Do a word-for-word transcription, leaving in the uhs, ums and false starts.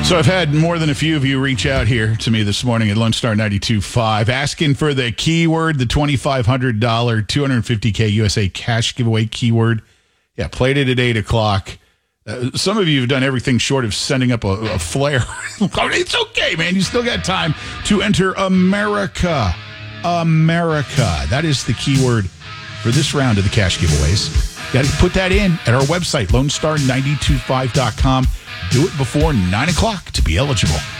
So I've had more than a few of you reach out here to me this morning at Lone Star ninety-two point five asking for the keyword, the twenty-five hundred dollars two hundred fifty K U S A cash giveaway keyword. Yeah, played it at eight o'clock. Uh, some of you have done everything short of sending up a, a flare. It's okay, man. You still got time to enter America. America. That is the keyword for this round of the cash giveaways. Got to put that in at our website, lone star nine two five dot com. Do it before nine o'clock to be eligible.